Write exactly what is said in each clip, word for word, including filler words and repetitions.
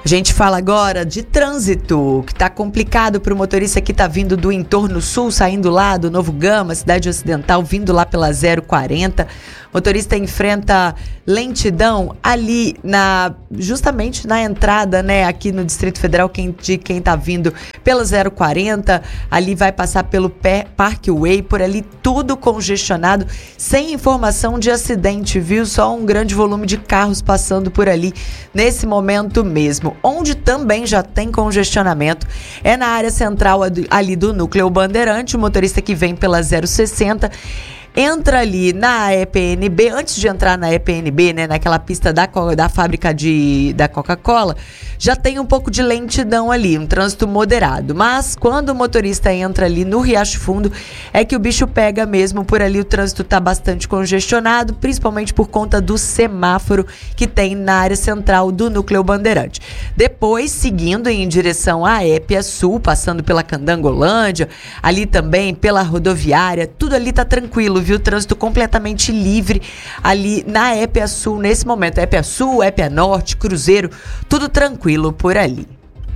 A gente fala agora de trânsito, que está complicado para o motorista que está vindo do entorno sul, saindo lá do Novo Gama, cidade ocidental, vindo lá pela zero quarenta. O motorista enfrenta lentidão ali na, justamente na entrada, né, aqui no Distrito Federal, quem, de quem está vindo pela zero quarenta, ali vai passar pelo Parkway, por ali tudo congestionado, sem informação de acidente, viu? Só um grande volume de carros passando por ali nesse momento mesmo. Onde também já tem congestionamento é na área central ali do Núcleo Bandeirante. O motorista que vem pela zero sessenta entra ali na E P N B, antes de entrar na E P N B, né, naquela pista da, da fábrica de, da Coca-Cola, já tem um pouco de lentidão ali, um trânsito moderado. Mas quando o motorista entra ali no Riacho Fundo, é que o bicho pega mesmo. Por ali o trânsito está bastante congestionado, principalmente por conta do semáforo que tem na área central do Núcleo Bandeirante. Depois, seguindo em direção à Épia Sul, passando pela Candangolândia, ali também pela rodoviária, tudo ali tá tranquilo, viu? Trânsito completamente livre ali na Épia Sul nesse momento. Épia Sul, Épia Norte, Cruzeiro, tudo tranquilo por ali.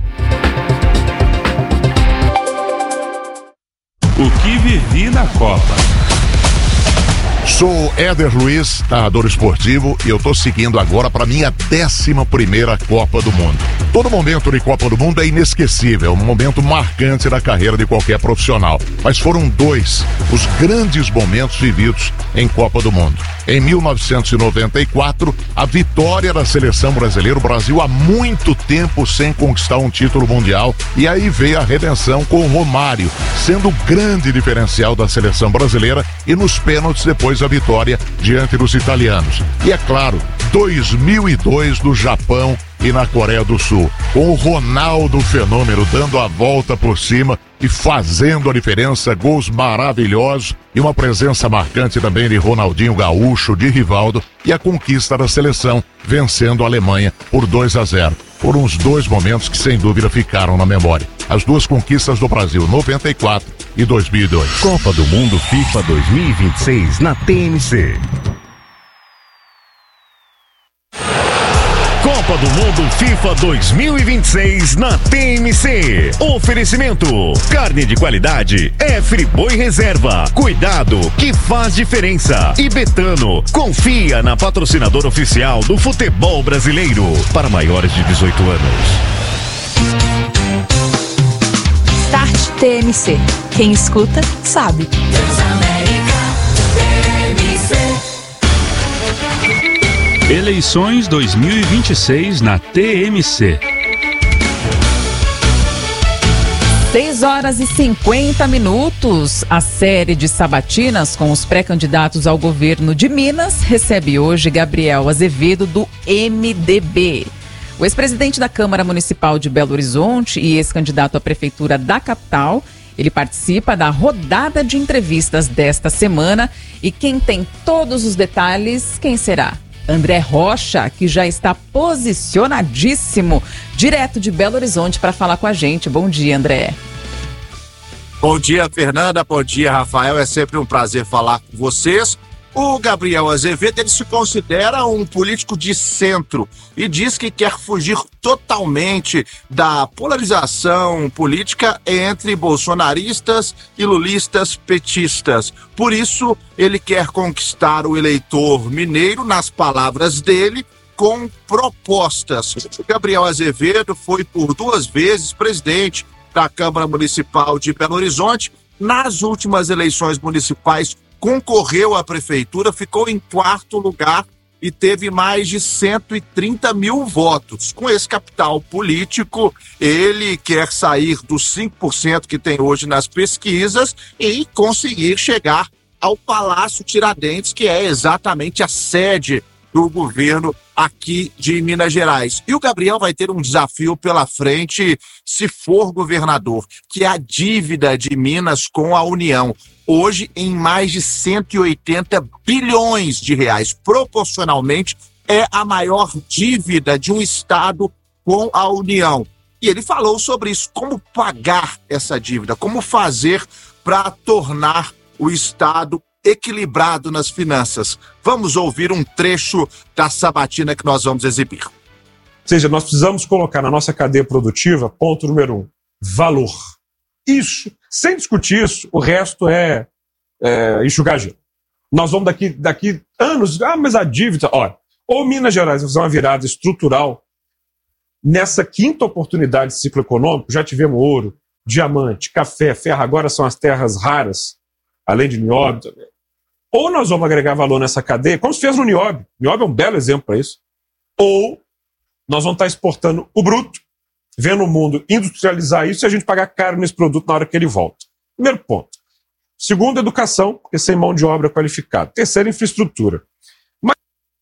O que vivi na Copa. Sou Éder Luiz, narrador esportivo, e eu tô seguindo agora para minha décima primeira Copa do Mundo. Todo momento de Copa do Mundo é inesquecível, um momento marcante da carreira de qualquer profissional. Mas foram dois os grandes momentos vividos em Copa do Mundo. Em mil novecentos e noventa e quatro, a vitória da seleção brasileira, o Brasil há muito tempo sem conquistar um título mundial, e aí veio a redenção com o Romário, sendo o grande diferencial da seleção brasileira, e nos pênaltis depois a vitória diante dos italianos. E é claro, dois mil e dois no Japão e na Coreia do Sul, com o Ronaldo Fenômeno dando a volta por cima e fazendo a diferença, gols maravilhosos e uma presença marcante também de Ronaldinho Gaúcho, de Rivaldo, e a conquista da seleção, vencendo a Alemanha por dois a zero. Foram os dois momentos que sem dúvida ficaram na memória. As duas conquistas do Brasil, noventa e quatro e dois mil e dois. Copa do Mundo FIFA dois mil e vinte e seis na T M C. Copa do Mundo FIFA dois mil e vinte e seis na T M C. Oferecimento: carne de qualidade é Friboi Reserva. Cuidado que faz diferença. E Betano, confia na patrocinadora oficial do futebol brasileiro. Para maiores de dezoito anos. Start T M C. Quem escuta, sabe. Eleições dois mil e vinte e seis na T M C. seis horas e cinquenta minutos. A série de sabatinas com os pré-candidatos ao governo de Minas recebe hoje Gabriel Azevedo, do M D B. O ex-presidente da Câmara Municipal de Belo Horizonte e ex-candidato à prefeitura da capital, ele participa da rodada de entrevistas desta semana. E quem tem todos os detalhes, quem será? André Rocha, que já está posicionadíssimo, direto de Belo Horizonte, para falar com a gente. Bom dia, André. Bom dia, Fernanda. Bom dia, Rafael. É sempre um prazer falar com vocês. O Gabriel Azevedo, ele se considera um político de centro e diz que quer fugir totalmente da polarização política entre bolsonaristas e lulistas petistas. Por isso, ele quer conquistar o eleitor mineiro, nas palavras dele, com propostas. O Gabriel Azevedo foi por duas vezes presidente da Câmara Municipal de Belo Horizonte. Nas últimas eleições municipais, concorreu à prefeitura, ficou em quarto lugar e teve mais de cento e trinta mil votos. Com esse capital político, ele quer sair dos cinco por cento que tem hoje nas pesquisas e conseguir chegar ao Palácio Tiradentes, que é exatamente a sede do governo aqui de Minas Gerais. E o Gabriel vai ter um desafio pela frente se for governador, que é a dívida de Minas com a União. Hoje, em mais de cento e oitenta bilhões de reais. Proporcionalmente, é a maior dívida de um estado com a União. E ele falou sobre isso, como pagar essa dívida, como fazer para tornar o estado equilibrado nas finanças. Vamos ouvir um trecho da sabatina que nós vamos exibir. seja, nós precisamos colocar na nossa cadeia produtiva, ponto número um, valor. Isso, sem discutir isso, o resto é, é enxugar gelo. Nós vamos daqui, daqui anos, ah, mas a dívida, olha, ou Minas Gerais vai fazer uma virada estrutural, nessa quinta oportunidade de ciclo econômico, já tivemos ouro, diamante, café, ferro, agora são as terras raras, além de nióbio também. Ou nós vamos agregar valor nessa cadeia, como se fez no nióbio. Nióbio é um belo exemplo para isso. Ou nós vamos estar exportando o bruto, vendo o mundo industrializar isso e a gente pagar caro nesse produto na hora que ele volta. Primeiro ponto. Segundo, educação, porque sem mão de obra qualificada. Terceiro, infraestrutura. Mas...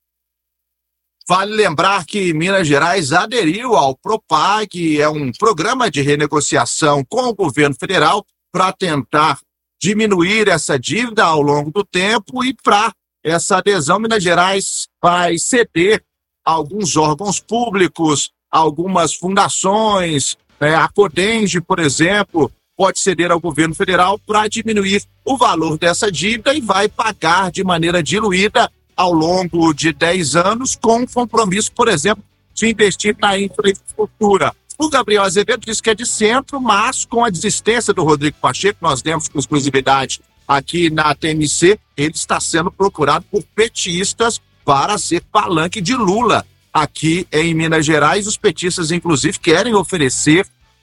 Vale lembrar que Minas Gerais aderiu ao PROPAG, que é um programa de renegociação com o governo federal para tentar diminuir essa dívida ao longo do tempo, e para essa adesão, Minas Gerais vai ceder a alguns órgãos públicos, algumas fundações, né, a Codenge, por exemplo, pode ceder ao governo federal para diminuir o valor dessa dívida e vai pagar de maneira diluída ao longo de dez anos, com compromisso, por exemplo, de investir na infraestrutura. O Gabriel Azevedo disse que é de centro, mas com a desistência do Rodrigo Pacheco, nós demos com exclusividade aqui na T M C, ele está sendo procurado por petistas para ser palanque de Lula aqui em Minas Gerais. Os petistas, inclusive, querem oferecer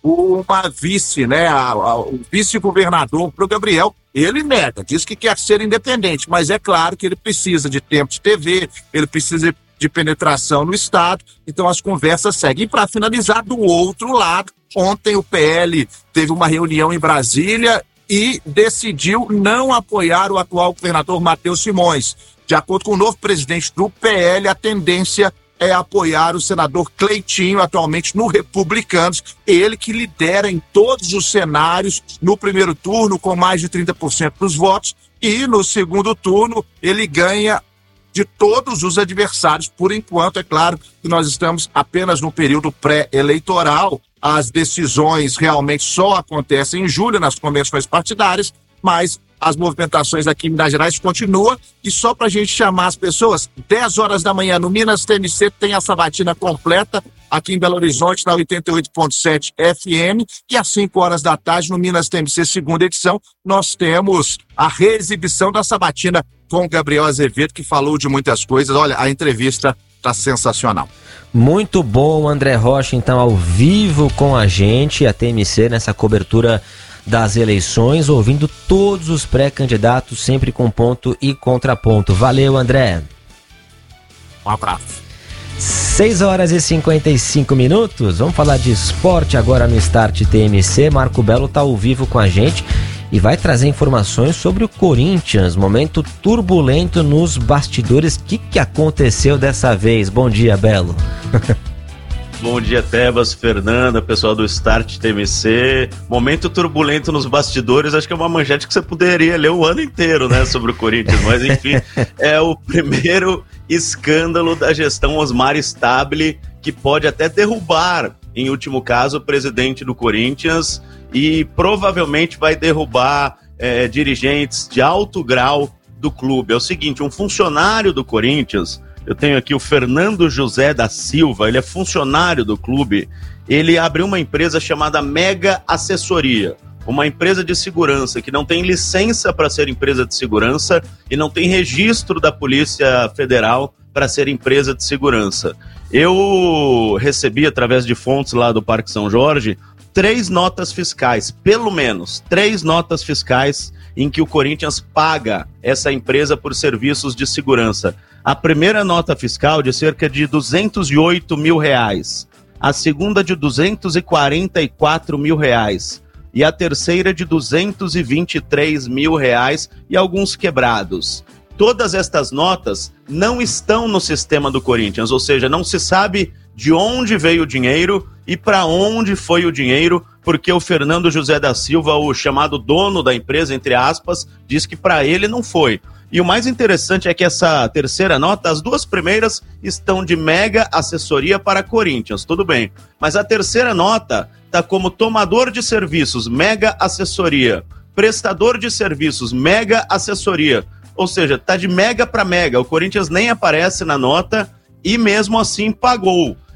uma vice, né, a, a, o vice-governador para o Gabriel. Ele nega, diz que quer ser independente, mas é claro que ele precisa de tempo de T V, ele precisa de penetração no Estado, então as conversas seguem. E para finalizar, do outro lado, ontem o P L teve uma reunião em Brasília e decidiu não apoiar o atual governador Matheus Simões. De acordo com o novo presidente do P L, a tendência é apoiar o senador Cleitinho, atualmente no Republicanos, ele que lidera em todos os cenários no primeiro turno com mais de trinta por cento dos votos, e no segundo turno ele ganha de todos os adversários. Por enquanto, é claro que nós estamos apenas no período pré-eleitoral, as decisões realmente só acontecem em julho nas convenções partidárias, mas as movimentações aqui em Minas Gerais continuam. E só para a gente chamar as pessoas, dez horas da manhã no Minas T M C tem a sabatina completa aqui em Belo Horizonte, na oitenta e oito ponto sete F M, e às cinco horas da tarde no Minas T M C segunda edição nós temos a reexibição da sabatina com o Gabriel Azevedo, que falou de muitas coisas. Olha, a entrevista está sensacional. Muito bom, André Rocha, então, ao vivo com a gente, a T M C nessa cobertura das eleições, ouvindo todos os pré-candidatos, sempre com ponto e contraponto. Valeu, André. Um abraço. seis horas e cinquenta e cinco minutos, vamos falar de esporte agora no Start T M C. Marco Belo está ao vivo com a gente e vai trazer informações sobre o Corinthians, momento turbulento nos bastidores. O que, que aconteceu dessa vez? Bom dia, Belo. Bom dia, Tebas, Fernanda, pessoal do Start T M C. Momento turbulento nos bastidores, acho que é uma manchete que você poderia ler o ano inteiro, né, sobre o Corinthians, mas enfim, é o primeiro escândalo da gestão Osmar Stabile, que pode até derrubar, em último caso, o presidente do Corinthians, e provavelmente vai derrubar é, dirigentes de alto grau do clube. É o seguinte, um funcionário do Corinthians, eu tenho aqui o Fernando José da Silva, ele é funcionário do clube, ele abriu uma empresa chamada Mega Assessoria, uma empresa de segurança que não tem licença para ser empresa de segurança e não tem registro da Polícia Federal para ser empresa de segurança. Eu recebi, através de fontes lá do Parque São Jorge, três notas fiscais, pelo menos, três notas fiscais em que o Corinthians paga essa empresa por serviços de segurança. A primeira nota fiscal de cerca de duzentos e oito mil reais, a segunda de duzentos e quarenta e quatro mil reais e a terceira de duzentos e vinte e três mil reais e alguns quebrados. Todas estas notas não estão no sistema do Corinthians, ou seja, não se sabe de onde veio o dinheiro e para onde foi o dinheiro, porque o Fernando José da Silva, o chamado dono da empresa, entre aspas, diz que para ele não foi. E o mais interessante é que essa terceira nota, as duas primeiras estão de Mega Assessoria para Corinthians, tudo bem. Mas a terceira nota está como tomador de serviços, Mega Assessoria, prestador de serviços, Mega Assessoria. Ou seja, está de mega para mega, o Corinthians nem aparece na nota e mesmo assim pagou.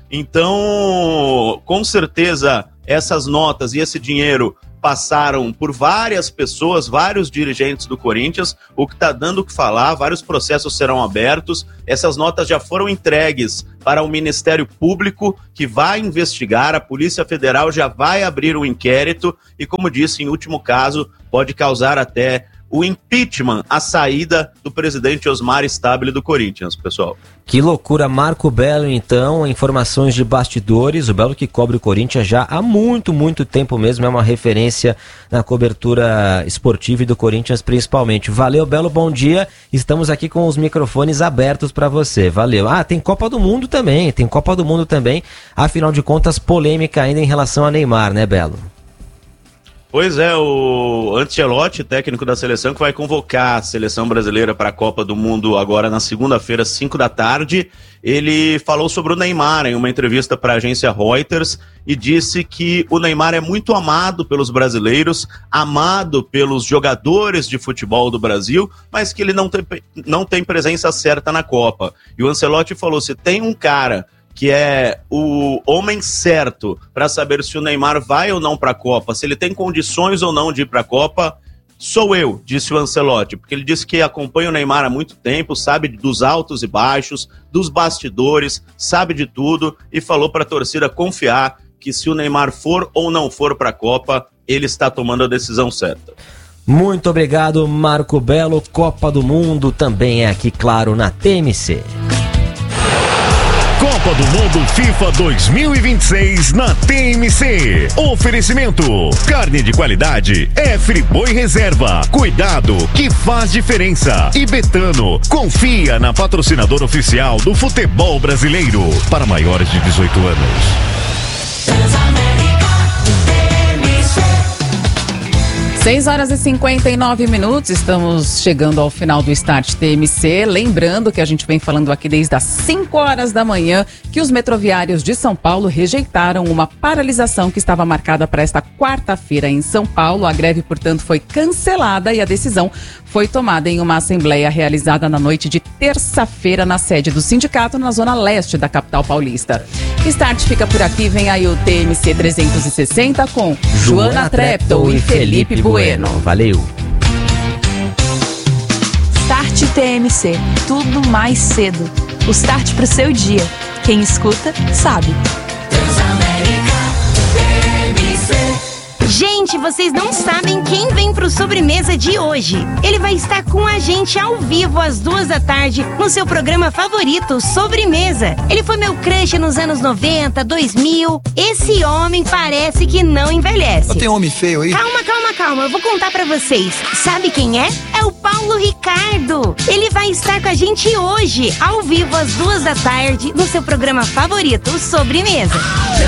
Então, com certeza, essas notas e esse dinheiro passaram por várias pessoas, vários dirigentes do Corinthians, o que está dando o que falar, vários processos serão abertos, essas notas já foram entregues para o Ministério Público, que vai investigar, a Polícia Federal já vai abrir um inquérito e, como disse, em último caso, pode causar até o impeachment, a saída do presidente Osmar Stabile do Corinthians, pessoal. Que loucura, Marco Belo, então, informações de bastidores, o Belo que cobre o Corinthians já há muito, muito tempo mesmo, é uma referência na cobertura esportiva e do Corinthians principalmente. Valeu, Belo, bom dia, estamos aqui com os microfones abertos para você, valeu. Ah, tem Copa do Mundo também, tem Copa do Mundo também, afinal de contas, polêmica ainda em relação a Neymar, né, Belo? Pois é, o Ancelotti, técnico da seleção, que vai convocar a seleção brasileira para a Copa do Mundo agora na segunda-feira, cinco da tarde. Ele falou sobre o Neymar em uma entrevista para a agência Reuters e disse que o Neymar é muito amado pelos brasileiros, amado pelos jogadores de futebol do Brasil, mas que ele não tem, não tem presença certa na Copa. E o Ancelotti falou, se tem um cara que é o homem certo para saber se o Neymar vai ou não para a Copa, se ele tem condições ou não de ir para a Copa, sou eu, disse o Ancelotti, porque ele disse que acompanha o Neymar há muito tempo, sabe dos altos e baixos, dos bastidores, sabe de tudo e falou para a torcida confiar que se o Neymar for ou não for para a Copa, ele está tomando a decisão certa. Muito obrigado, Marco Belo. Copa do Mundo também é aqui, claro, na T M C. Copa do Mundo FIFA dois mil e vinte e seis na T M C. Oferecimento: carne de qualidade é Friboi Reserva. Cuidado que faz diferença. E Betano, confia na patrocinadora oficial do futebol brasileiro. Para maiores de dezoito anos. seis horas e cinquenta e nove minutos, estamos chegando ao final do Start T M C. Lembrando que a gente vem falando aqui desde as cinco horas da manhã que os metroviários de São Paulo rejeitaram uma paralisação que estava marcada para esta quarta-feira em São Paulo. A greve, portanto, foi cancelada e a decisão foi tomada em uma assembleia realizada na noite de terça-feira na sede do sindicato na zona leste da capital paulista. Start fica por aqui, vem aí o T M C trezentos e sessenta com Joana, Joana Treptow e Felipe Bueno. Valeu. Start T M C, tudo mais cedo. O start pro seu dia. Quem escuta, sabe. Gente, vocês não sabem quem vem pro Sobremesa de hoje. Ele vai estar com a gente ao vivo às duas da tarde no seu programa favorito, Sobremesa. Ele foi meu crush nos anos noventa, dois mil. Esse homem parece que não envelhece. Tem homem feio aí? Calma, calma, calma. Eu vou contar pra vocês. Sabe quem é? É o Paulo Ricardo. Ele vai estar com a gente hoje, ao vivo às duas da tarde, no seu programa favorito, Sobremesa.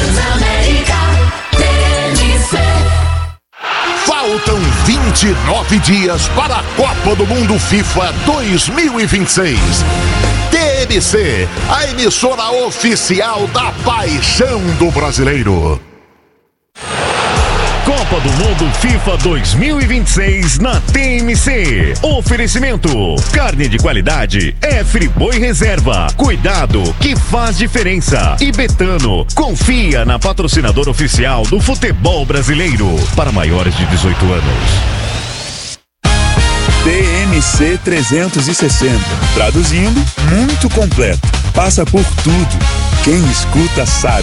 Faltam vinte e nove dias para a Copa do Mundo FIFA dois mil e vinte e seis. T M C, a emissora oficial da paixão do brasileiro. Copa do Mundo FIFA dois mil e vinte e seis na T M C. Oferecimento: carne de qualidade é Friboi Reserva. Cuidado que faz diferença. E Betano, confia na patrocinadora oficial do futebol brasileiro. Para maiores de dezoito anos. T M C trezentos e sessenta. Traduzindo, muito completo. Passa por tudo. Quem escuta sabe.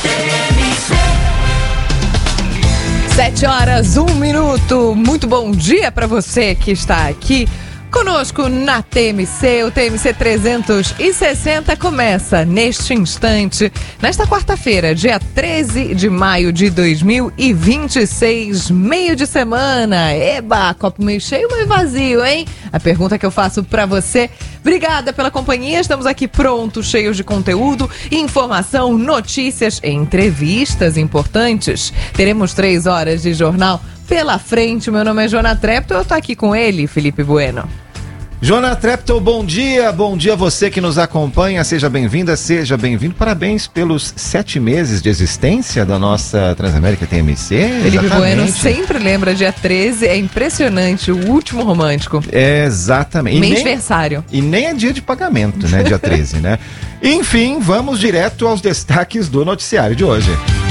Sete horas, um minuto. Muito bom dia para você que está aqui conosco na T M C. O T M C trezentos e sessenta começa neste instante, nesta quarta-feira, dia treze de maio de dois mil e vinte e seis, meio de semana. Eba, copo meio cheio ou meio vazio, hein? A pergunta que eu faço para você. Obrigada pela companhia, estamos aqui prontos, cheios de conteúdo, informação, notícias, entrevistas importantes. Teremos três horas de jornal pela frente. Meu nome é Joana Treptow, eu tô aqui com ele, Felipe Bueno. Joana Treptow, bom dia, bom dia a você que nos acompanha, seja bem-vinda, seja bem-vindo, parabéns pelos sete meses de existência da nossa Transamérica T M C. Felipe Bueno sempre lembra dia treze, é impressionante, o último romântico. É, exatamente. Mêsversário. E nem é dia de pagamento, né, dia treze, né? Enfim, vamos direto aos destaques do noticiário de hoje.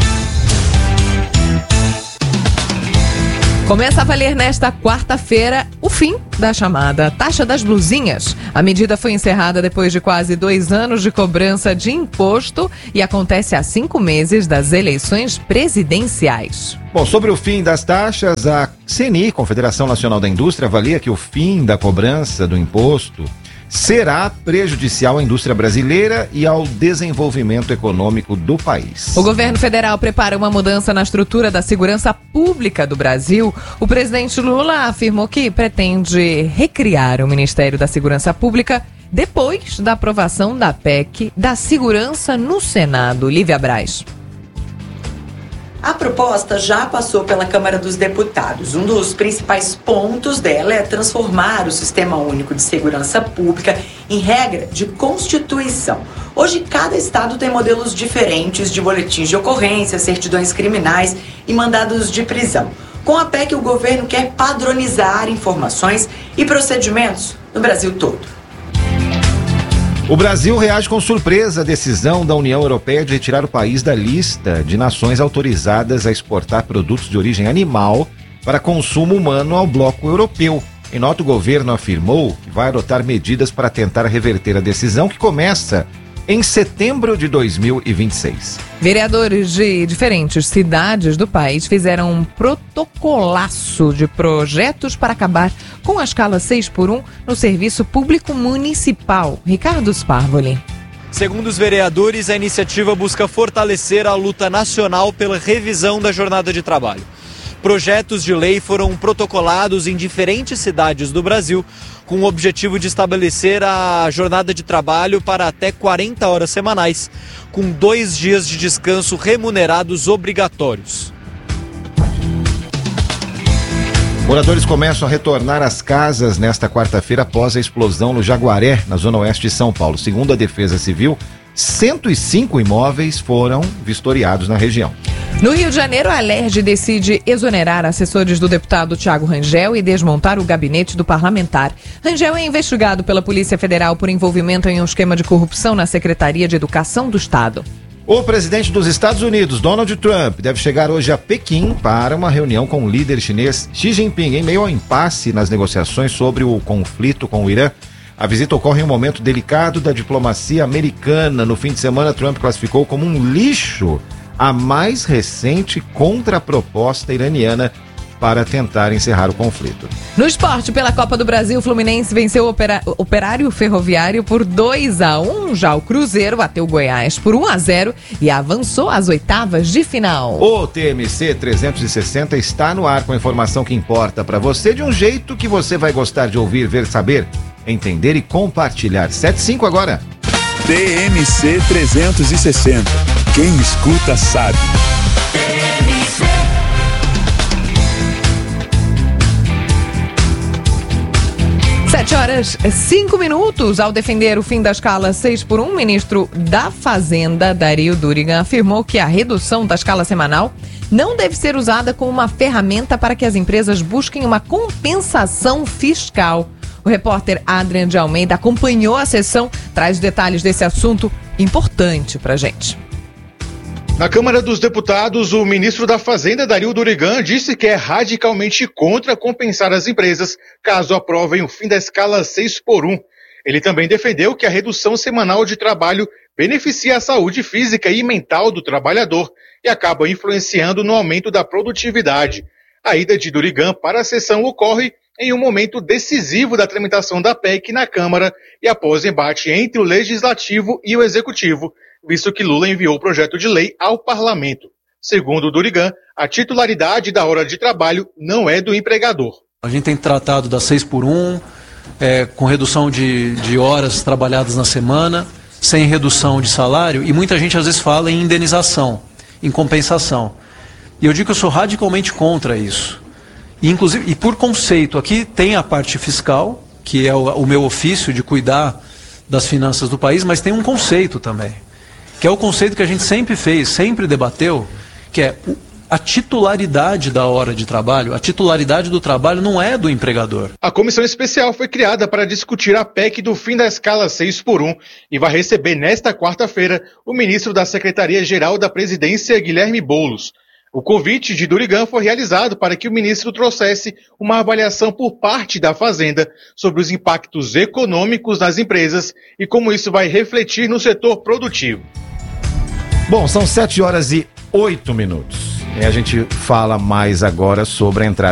Começa a valer nesta quarta-feira o fim da chamada taxa das blusinhas. A medida foi encerrada depois de quase dois anos de cobrança de imposto e acontece há cinco meses das eleições presidenciais. Bom, sobre o fim das taxas, a C N I, Confederação Nacional da Indústria, avalia que o fim da cobrança do imposto será prejudicial à indústria brasileira e ao desenvolvimento econômico do país. O governo federal prepara uma mudança na estrutura da segurança pública do Brasil. O presidente Lula afirmou que pretende recriar o Ministério da Segurança Pública depois da aprovação da P E C da Segurança no Senado. Lívia Braz. A proposta já passou pela Câmara dos Deputados. Um dos principais pontos dela é transformar o Sistema Único de Segurança Pública em regra de Constituição. Hoje, cada estado tem modelos diferentes de boletins de ocorrência, certidões criminais e mandados de prisão. Com a P E C, o governo quer padronizar informações e procedimentos no Brasil todo. O Brasil reage com surpresa à decisão da União Europeia de retirar o país da lista de nações autorizadas a exportar produtos de origem animal para consumo humano ao bloco europeu. Em nota, o governo afirmou que vai adotar medidas para tentar reverter a decisão, que começa em setembro de dois mil e vinte e seis. Vereadores de diferentes cidades do país fizeram um protocolaço de projetos para acabar com a escala seis por um no serviço público municipal. Ricardo Sparvoli. Segundo os vereadores, a iniciativa busca fortalecer a luta nacional pela revisão da jornada de trabalho. Projetos de lei foram protocolados em diferentes cidades do Brasil, com o objetivo de estabelecer a jornada de trabalho para até quarenta horas semanais, com dois dias de descanso remunerados obrigatórios. Moradores começam a retornar às casas nesta quarta-feira após a explosão no Jaguaré, na zona oeste de São Paulo. Segundo a Defesa Civil, cento e cinco imóveis foram vistoriados na região. No Rio de Janeiro, a Alerj decide exonerar assessores do deputado Thiago Rangel e desmontar o gabinete do parlamentar. Rangel é investigado pela Polícia Federal por envolvimento em um esquema de corrupção na Secretaria de Educação do Estado. O presidente dos Estados Unidos, Donald Trump, deve chegar hoje a Pequim para uma reunião com o líder chinês Xi Jinping, em meio ao impasse nas negociações sobre o conflito com o Irã. A visita ocorre em um momento delicado da diplomacia americana. No fim de semana, Trump classificou como um lixo a mais recente contraproposta iraniana para tentar encerrar o conflito. No esporte, pela Copa do Brasil, o Fluminense venceu o opera... Operário Ferroviário por dois a um. Já o Cruzeiro bateu o Goiás por um a zero e avançou às oitavas de final. O T M C trezentos e sessenta está no ar com a informação que importa para você, de um jeito que você vai gostar de ouvir, ver, saber, entender e compartilhar. sete e cinco agora. T M C trezentos e sessenta. Quem escuta sabe. Sete horas, cinco minutos. Ao defender o fim da escala seis por um, o ministro da Fazenda, Dario Durigan, afirmou que a redução da escala semanal não deve ser usada como uma ferramenta para que as empresas busquem uma compensação fiscal. O repórter Adrian de Almeida acompanhou a sessão, traz detalhes desse assunto importante pra gente. Na Câmara dos Deputados, o ministro da Fazenda, Dario Durigan, disse que é radicalmente contra compensar as empresas caso aprovem o fim da escala seis por um. Ele também defendeu que a redução semanal de trabalho beneficia a saúde física e mental do trabalhador e acaba influenciando no aumento da produtividade. A ida de Durigan para a sessão ocorre em um momento decisivo da tramitação da P E C na Câmara e após embate entre o Legislativo e o Executivo, visto que Lula enviou o projeto de lei ao Parlamento. Segundo Durigan, a titularidade da hora de trabalho não é do empregador. A gente tem tratado da seis por um, é, com redução de, de horas trabalhadas na semana, sem redução de salário, e muita gente às vezes fala em indenização, em compensação. E eu digo que eu sou radicalmente contra isso. E, inclusive, e por conceito, aqui tem a parte fiscal, que é o, o meu ofício de cuidar das finanças do país, mas tem um conceito também, que é o conceito que a gente sempre fez, sempre debateu, que é o, a titularidade da hora de trabalho, a titularidade do trabalho não é do empregador. A comissão especial foi criada para discutir a P E C do fim da escala seis por um e vai receber nesta quarta-feira o ministro da Secretaria-Geral da Presidência, Guilherme Boulos. O convite de Durigan foi realizado para que o ministro trouxesse uma avaliação por parte da Fazenda sobre os impactos econômicos das empresas e como isso vai refletir no setor produtivo. Bom, são sete horas e oito minutos. E a gente fala mais agora sobre a entrada